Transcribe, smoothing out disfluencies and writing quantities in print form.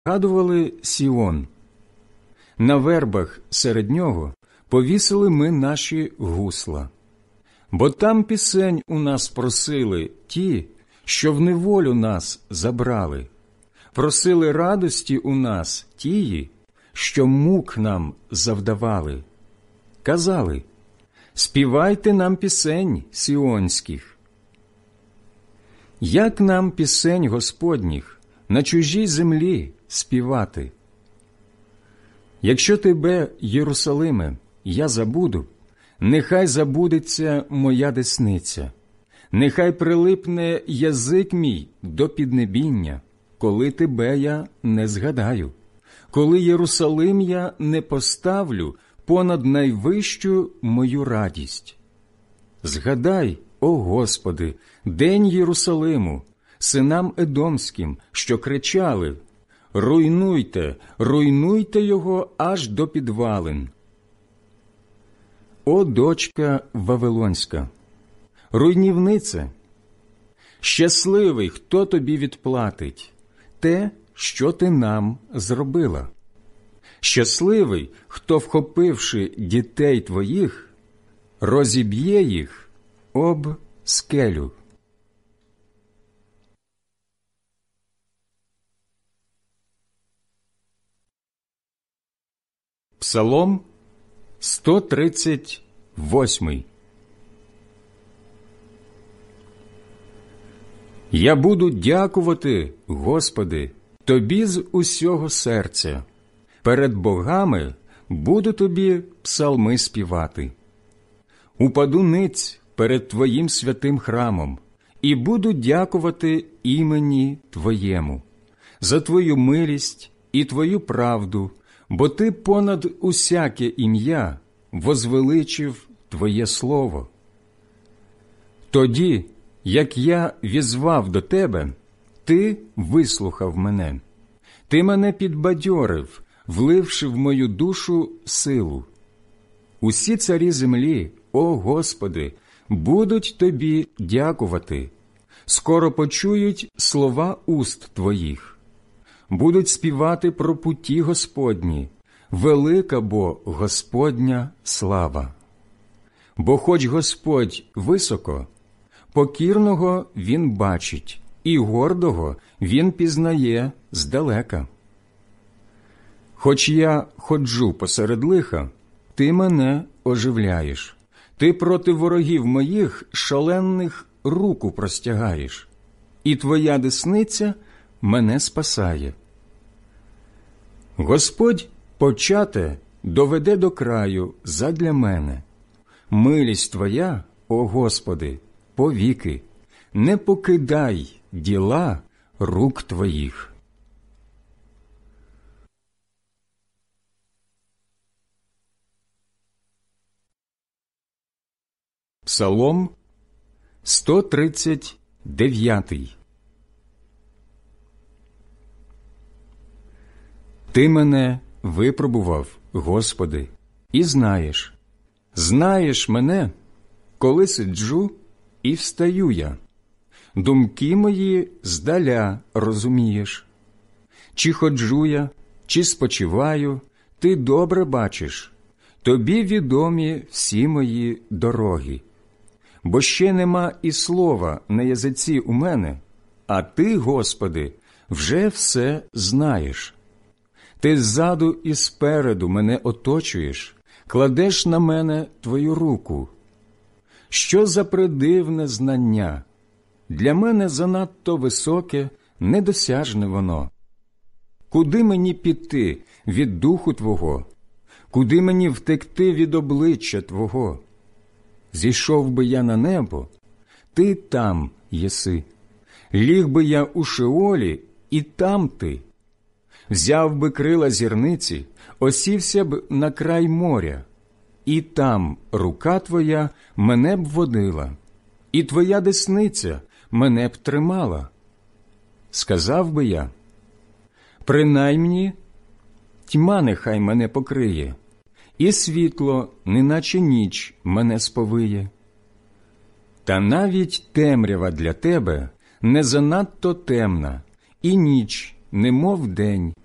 згадували Сіон. На вербах серед нього повісили ми наші гусла. Бо там пісень у нас просили ті, що в неволю нас забрали. Просили радості у нас тії, що мук нам завдавали. Казали: співайте нам пісень сіонських. Як нам пісень Господніх на чужій землі співати? Якщо тебе, Єрусалиме, я забуду, нехай забудеться моя десниця, нехай прилипне язик мій до піднебіння, коли тебе я не згадаю, коли Єрусалим я не поставлю понад найвищу мою радість. Згадай, о Господи, день Єрусалиму, синам Едомським, що кричали: руйнуйте, руйнуйте його аж до підвалин. О, дочка Вавилонська, руйнівнице! Щасливий, хто тобі відплатить те, що ти нам зробила. Щасливий, хто, вхопивши дітей твоїх, розіб'є їх об скелю. Псалом 138. Я буду дякувати, Господи, Тобі з усього серця. Перед богами буду Тобі псалми співати. Упаду ниць перед Твоїм святим храмом і буду дякувати імені Твоєму за Твою милість і Твою правду, бо Ти понад усяке ім'я возвеличив Твоє слово. Тоді, як я візвав до Тебе, Ти вислухав мене. Ти мене підбадьорив, вливши в мою душу силу. Усі царі землі, о Господи, будуть Тобі дякувати. Скоро почують слова уст Твоїх. Будуть співати про путі Господні, велика бо Господня слава. Бо хоч Господь високо, покірного Він бачить, і гордого Він пізнає здалека. Хоч я ходжу посеред лиха, Ти мене оживляєш. Ти проти ворогів моїх шаленних руку простягаєш, і Твоя десниця мене спасає. Господь почате доведе до краю задля мене. Милість Твоя, о Господи, повіки, не покидай діла рук Твоїх. Псалом 139. Ти мене випробував, Господи, і знаєш. Знаєш мене, коли сиджу і встаю я. Думки мої здаля розумієш. Чи ходжу я, чи спочиваю, Ти добре бачиш. Тобі відомі всі мої дороги. Бо ще нема і слова на язиці у мене, а Ти, Господи, вже все знаєш. Ти ззаду і спереду мене оточуєш, кладеш на мене Твою руку. Що за придивне знання? Для мене занадто високе, недосяжне воно. Куди мені піти від духу Твого? Куди мені втекти від обличчя Твого? Зійшов би я на небо, Ти там єси. Ліг би я у Шеолі, і там Ти. Взяв би крила зірниці, осівся б на край моря, і там рука Твоя мене б водила, і Твоя десниця мене б тримала. Сказав би я: принаймні тьма нехай мене покриє, і світло, неначе ніч, мене сповиє. Та навіть темрява для Тебе не занадто темна, і ніч, немов день,